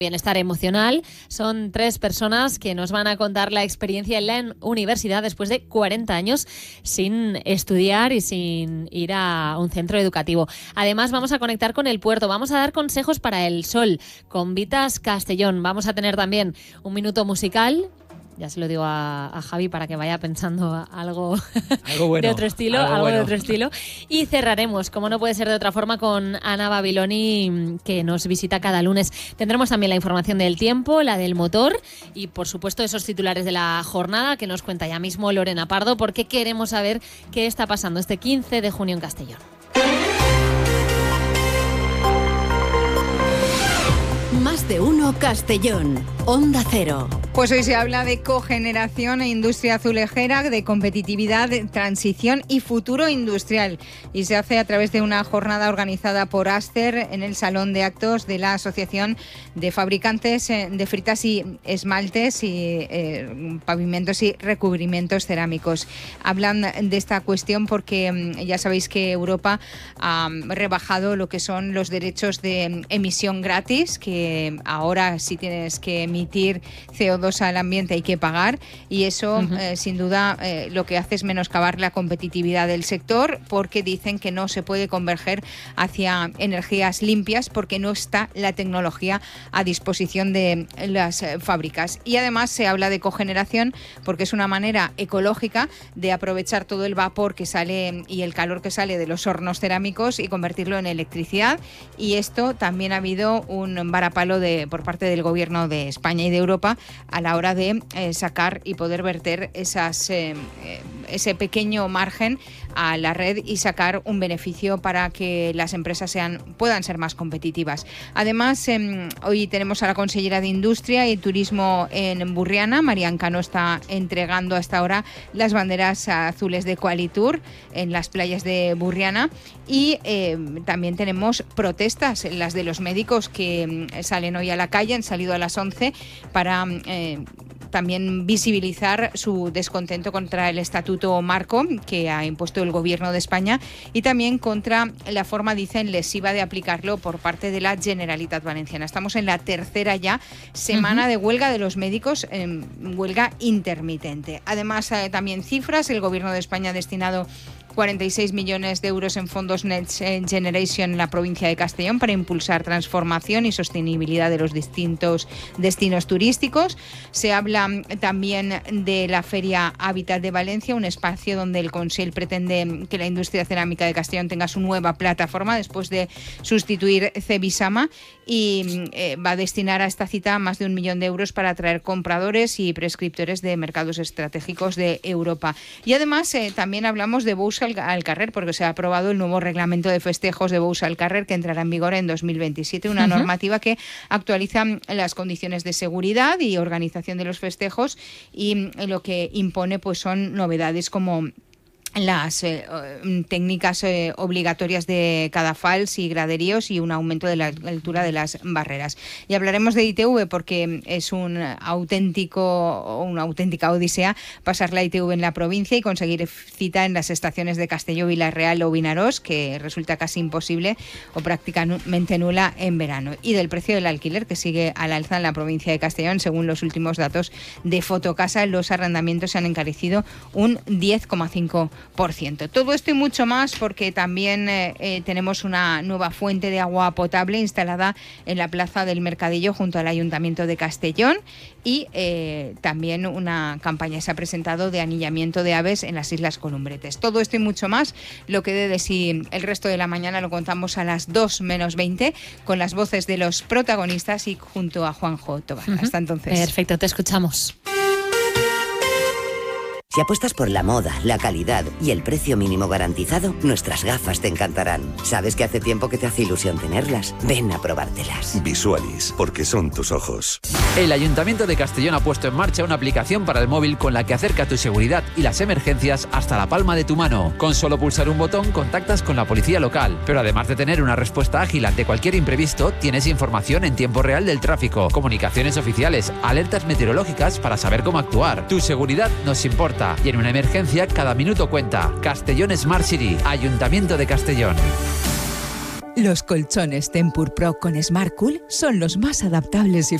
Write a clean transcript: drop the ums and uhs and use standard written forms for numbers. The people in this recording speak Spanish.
Bienestar emocional. Son 3 personas que nos van a contar la experiencia en la universidad después de 40 años sin estudiar y sin ir a un centro educativo. Además, vamos a conectar con el puerto, vamos a dar consejos para el sol con Vitas Castellón. Vamos a tener también un minuto musical. Ya se lo digo a Javi para que vaya pensando algo bueno, de otro estilo, algo bueno. De otro estilo. Y cerraremos, como no puede ser de otra forma, con Ana Babiloni, que nos visita cada lunes. Tendremos también la información del tiempo, la del motor y, por supuesto, esos titulares de la jornada que nos cuenta ya mismo Lorena Pardo, porque queremos saber qué está pasando este 15 de junio en Castellón. Más de uno Castellón, Onda Cero. Pues hoy se habla de cogeneración e industria azulejera, de competitividad, de transición y futuro industrial. Y se hace a través de una jornada organizada por Aster en el Salón de Actos de la Asociación de Fabricantes de Fritas y Esmaltes y Pavimentos y Recubrimientos Cerámicos. Hablan de esta cuestión porque ya sabéis que Europa ha rebajado lo que son los derechos de emisión gratis, que ahora si tienes que emitir CO2 al ambiente hay que pagar, y eso sin duda lo que hace es menoscabar la competitividad del sector, porque dicen que no se puede converger hacia energías limpias porque no está la tecnología a disposición de las fábricas. Y además se habla de cogeneración porque es una manera ecológica de aprovechar todo el vapor que sale y el calor que sale de los hornos cerámicos y convertirlo en electricidad, y esto también ha habido un varapalo por parte del Gobierno de España y de Europa a la hora de sacar y poder verter ese pequeño margen a la red y sacar un beneficio para que las empresas puedan ser más competitivas. Además, hoy tenemos a la consellera de Industria y Turismo en Burriana. Marian Cano está entregando hasta ahora las banderas azules de Qualitour en las playas de Burriana, y también tenemos protestas, las de los médicos que salen hoy a la calle, han salido a las 11 para también visibilizar su descontento contra el Estatuto Marco que ha impuesto el Gobierno de España, y también contra la forma, dicen, lesiva de aplicarlo por parte de la Generalitat Valenciana. Estamos en la tercera ya semana de huelga de los médicos, huelga intermitente. Además, también cifras, el Gobierno de España ha destinado 46 millones de euros en fondos Next Generation en la provincia de Castellón para impulsar transformación y sostenibilidad de los distintos destinos turísticos. Se habla también de la Feria Hábitat de Valencia, un espacio donde el Consell pretende que la industria cerámica de Castellón tenga su nueva plataforma después de sustituir Cebisama, y va a destinar a esta cita más de 1 millón de euros para atraer compradores y prescriptores de mercados estratégicos de Europa. Y además también hablamos de Bous al Carrer, porque se ha aprobado el nuevo reglamento de festejos de Bous al Carrer, que entrará en vigor en 2027, una normativa que actualiza las condiciones de seguridad y organización de los festejos, y lo que impone pues son novedades como las técnicas obligatorias de cadafals y graderíos y un aumento de la altura de las barreras. Y hablaremos de ITV porque es una auténtica odisea pasar la ITV en la provincia y conseguir cita en las estaciones de Castelló, Vilarreal o Vinarós, que resulta casi imposible o prácticamente nula en verano. Y del precio del alquiler, que sigue al alza en la provincia de Castellón. Según los últimos datos de Fotocasa, los arrendamientos se han encarecido un 10,5%. Todo esto y mucho más, porque también tenemos una nueva fuente de agua potable instalada en la plaza del Mercadillo junto al Ayuntamiento de Castellón, y también una campaña se ha presentado de anillamiento de aves en las Islas Columbretes. Todo esto y mucho más, lo que dé de sí el resto de la mañana, lo contamos a las 2 menos 20 con las voces de los protagonistas y junto a Juanjo Tobar. Hasta entonces. Perfecto, te escuchamos. Si apuestas por la moda, la calidad y el precio mínimo garantizado, nuestras gafas te encantarán. ¿Sabes que hace tiempo que te hace ilusión tenerlas? Ven a probártelas. Visualis, porque son tus ojos. El Ayuntamiento de Castellón ha puesto en marcha una aplicación para el móvil con la que acerca tu seguridad y las emergencias hasta la palma de tu mano. Con solo pulsar un botón contactas con la policía local. Pero además de tener una respuesta ágil ante cualquier imprevisto, tienes información en tiempo real del tráfico, comunicaciones oficiales, alertas meteorológicas para saber cómo actuar. Tu seguridad nos importa. Y en una emergencia, cada minuto cuenta. Castellón Smart City, Ayuntamiento de Castellón. Los colchones Tempur Pro con Smart Cool son los más adaptables y